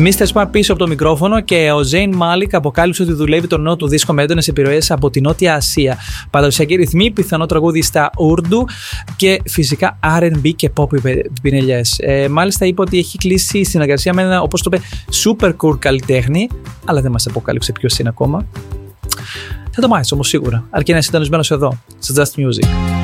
Mr. Smart πίσω από το μικρόφωνο και ο Zayn Malik αποκάλυψε ότι δουλεύει το νέο του δίσκο με έντονες επιρροές από την Νότια Ασία. Παραδοσιακή ρυθμή, πιθανό τραγούδι στα Urdu και φυσικά R&B και pop πινελιές. Μάλιστα είπε ότι έχει κλείσει συνεργασία με ένα, όπως το είπε, super cool καλλιτέχνη, αλλά δεν μας αποκάλυψε ποιος είναι ακόμα. Θα το μάθεις όμως σίγουρα, αρκεί να είσαι συντονισμένος εδώ, στο Just Music.